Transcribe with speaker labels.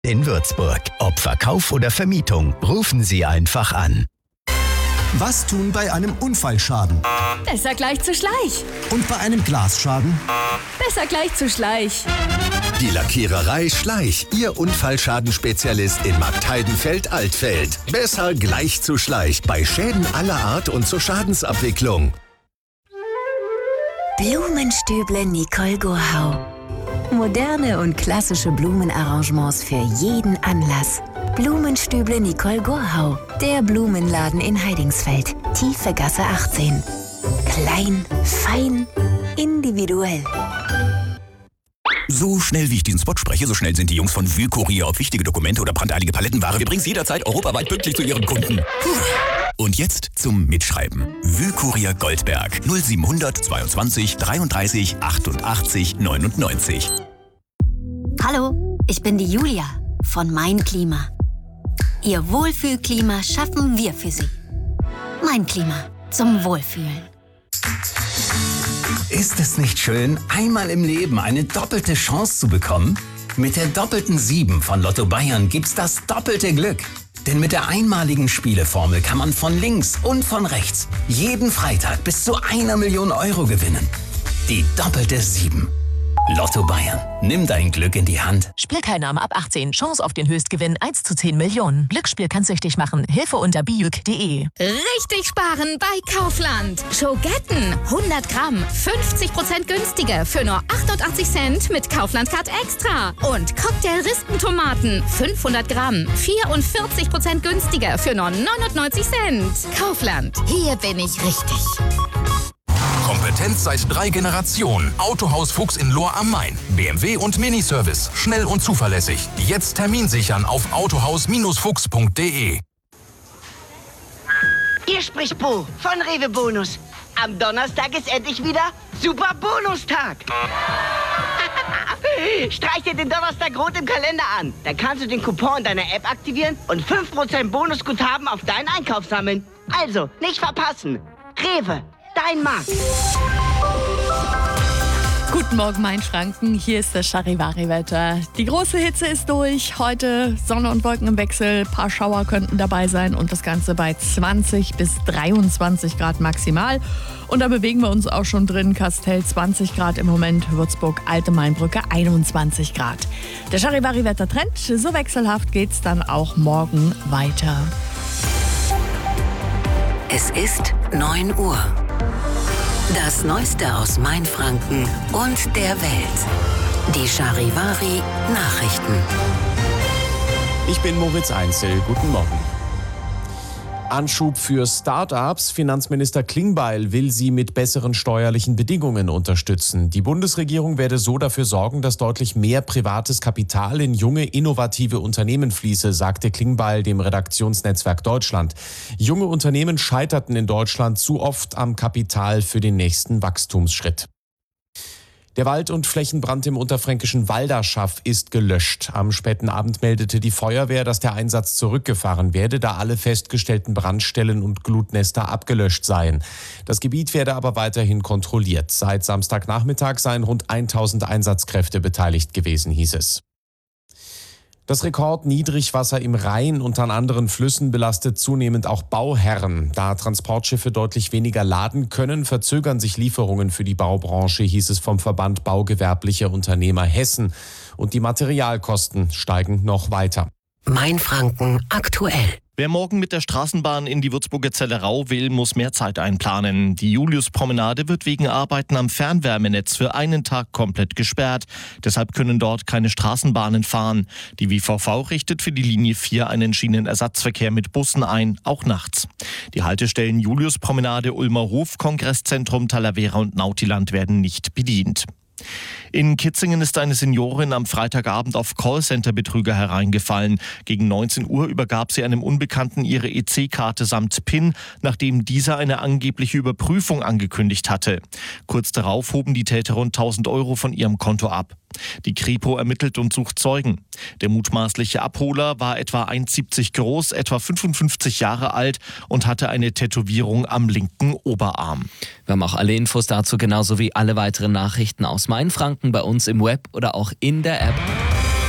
Speaker 1: In Würzburg. Ob Verkauf oder Vermietung, rufen Sie einfach an.
Speaker 2: Was tun bei einem Unfallschaden?
Speaker 3: Besser gleich zu Schleich.
Speaker 2: Und bei einem Glasschaden?
Speaker 3: Besser gleich zu Schleich.
Speaker 1: Die Lackiererei Schleich, Ihr Unfallschadenspezialist in Marktheidenfeld-Altfeld. Besser gleich zu Schleich bei Schäden aller Art und zur Schadensabwicklung.
Speaker 4: Blumenstüble Nicole Gurhau. Moderne und klassische Blumenarrangements für jeden Anlass. Blumenstüble Nicole Gurhau. Der Blumenladen in Heidingsfeld. Tiefe Gasse 18. Klein, fein, individuell.
Speaker 5: So schnell wie ich diesen Spot spreche, so schnell sind die Jungs von Wühlkurier. Ob wichtige Dokumente oder brandeilige Palettenware, wir bringen es jederzeit europaweit pünktlich zu Ihren Kunden. Und jetzt zum Mitschreiben. Wühlkurier Goldberg 0700 22 33 88 99.
Speaker 6: Hallo, ich bin die Julia von Mein Klima. Ihr Wohlfühlklima schaffen wir für Sie. Mein Klima zum Wohlfühlen.
Speaker 7: Ist es nicht schön, einmal im Leben eine doppelte Chance zu bekommen? Mit der doppelten 7 von Lotto Bayern gibt's das doppelte Glück. Denn mit der einmaligen Spieleformel kann man von links und von rechts jeden Freitag bis zu 1 Million Euro gewinnen. Die doppelte 7. Lotto Bayern. Nimm dein Glück in die Hand.
Speaker 8: Spielteilnahme ab 18. Chance auf den Höchstgewinn 1 zu 10 Millionen. Glücksspiel kann süchtig machen. Hilfe unter bijuk.de.
Speaker 3: Richtig sparen bei Kaufland. Schogetten 100 Gramm, 50% günstiger für nur 88 Cent mit Kaufland Card Extra. Und Cocktail-Rispentomaten 500 Gramm, 44% günstiger für nur 99 Cent. Kaufland, hier bin ich richtig.
Speaker 9: Kompetenz seit 3 Generationen. Autohaus Fuchs in Lohr am Main. BMW und Miniservice. Schnell und zuverlässig. Jetzt Termin sichern auf autohaus-fuchs.de.
Speaker 10: Hier spricht Bo von Rewe Bonus. Am Donnerstag ist endlich wieder Super Bonustag. Streich dir den Donnerstag rot im Kalender an. Dann kannst du den Coupon in deiner App aktivieren und 5% Bonusguthaben auf deinen Einkauf sammeln. Also, nicht verpassen. Rewe. Dein Markt.
Speaker 11: Guten Morgen, Mainfranken. Hier ist das Charivari-Wetter. Die große Hitze ist durch. Heute Sonne und Wolken im Wechsel. Ein paar Schauer könnten dabei sein und das Ganze bei 20 bis 23 Grad maximal. Und da bewegen wir uns auch schon drin. Kastel 20 Grad im Moment, Würzburg, Alte Mainbrücke 21 Grad. Der Charivari-Wetter-Trend, so wechselhaft geht's dann auch morgen weiter.
Speaker 4: Es ist 9 Uhr. Das Neueste aus Mainfranken und der Welt. Die Charivari Nachrichten.
Speaker 12: Ich bin Moritz Einzel. Guten Morgen. Anschub für Start-ups. Finanzminister Klingbeil will sie mit besseren steuerlichen Bedingungen unterstützen. Die Bundesregierung werde so dafür sorgen, dass deutlich mehr privates Kapital in junge, innovative Unternehmen fließe, sagte Klingbeil dem Redaktionsnetzwerk Deutschland. Junge Unternehmen scheiterten in Deutschland zu oft am Kapital für den nächsten Wachstumsschritt. Der Wald- und Flächenbrand im unterfränkischen Walderschaff ist gelöscht. Am späten Abend meldete die Feuerwehr, dass der Einsatz zurückgefahren werde, da alle festgestellten Brandstellen und Glutnester abgelöscht seien. Das Gebiet werde aber weiterhin kontrolliert. Seit Samstagnachmittag seien rund 1000 Einsatzkräfte beteiligt gewesen, hieß es. Das Rekordniedrigwasser im Rhein und an anderen Flüssen belastet zunehmend auch Bauherren. Da Transportschiffe deutlich weniger laden können, verzögern sich Lieferungen für die Baubranche, hieß es vom Verband Baugewerblicher Unternehmer Hessen. Und die Materialkosten steigen noch weiter.
Speaker 4: Mainfranken aktuell.
Speaker 13: Wer morgen mit der Straßenbahn in die Würzburger Zellerau will, muss mehr Zeit einplanen. Die Juliuspromenade wird wegen Arbeiten am Fernwärmenetz für einen Tag komplett gesperrt. Deshalb können dort keine Straßenbahnen fahren. Die WVV richtet für die Linie 4 einen Schienenersatzverkehr mit Bussen ein, auch nachts. Die Haltestellen Juliuspromenade, Ulmer Hof, Kongresszentrum, Talavera und Nautiland werden nicht bedient. In Kitzingen ist eine Seniorin am Freitagabend auf Callcenter-Betrüger hereingefallen. Gegen 19 Uhr übergab sie einem Unbekannten ihre EC-Karte samt PIN, nachdem dieser eine angebliche Überprüfung angekündigt hatte. Kurz darauf hoben die Täter rund 1000 Euro von ihrem Konto ab. Die Kripo ermittelt und sucht Zeugen. Der mutmaßliche Abholer war etwa 1,70 groß, etwa 55 Jahre alt und hatte eine Tätowierung am linken Oberarm.
Speaker 14: Wir haben auch alle Infos dazu, genauso wie alle weiteren Nachrichten aus Mainfranken bei uns im Web oder auch in der App.